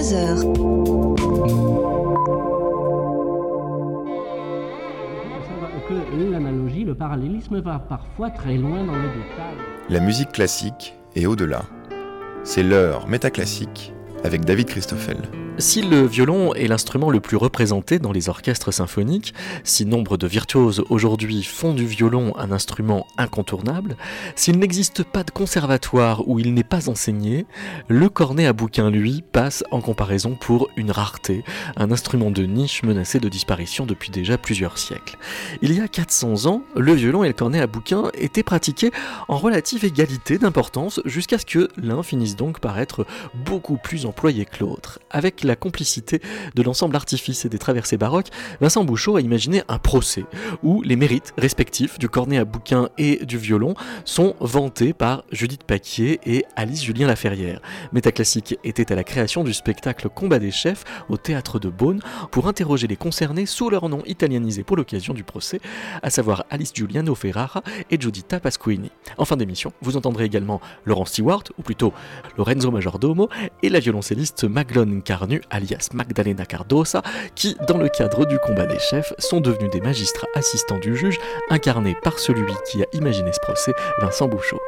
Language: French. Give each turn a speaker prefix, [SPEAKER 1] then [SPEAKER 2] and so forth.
[SPEAKER 1] 23h.
[SPEAKER 2] Que l'analogie, le parallélisme va parfois très loin dans le détail.
[SPEAKER 3] La musique classique est au-delà. C'est l'heure métaclassique avec David Christoffel.
[SPEAKER 4] Si le violon est l'instrument le plus représenté dans les orchestres symphoniques, si nombre de virtuoses aujourd'hui font du violon un instrument incontournable, s'il n'existe pas de conservatoire où il n'est pas enseigné, le cornet à bouquin, lui, passe en comparaison pour une rareté, un instrument de niche menacé de disparition depuis déjà plusieurs siècles. Il y a 400 ans, le violon et le cornet à bouquin étaient pratiqués en relative égalité d'importance jusqu'à ce que l'un finisse donc par être beaucoup plus employé que l'autre. Avec la complicité de l'ensemble artifice et des traversées baroques, Vincent Bouchot a imaginé un procès où les mérites respectifs du cornet à bouquin et du violon sont vantés par Judith Paquier et Alice Julien-Laferrière. Métaclassique était à la création du spectacle Combat des chefs au théâtre de Beaune pour interroger les concernés sous leur nom italianisé pour l'occasion du procès, à savoir Alice Giuliano Ferrara et Giuditta Pasquini. En fin d'émission, vous entendrez également Laurent Stewart, ou plutôt Lorenzo Majordomo, et la violoncelliste Maglone Carnu, alias Magdalena Cardosa, qui, dans le cadre du combat des chefs, sont devenus des magistrats assistants du juge, incarnés par celui qui a imaginé ce procès, Vincent Bouchot.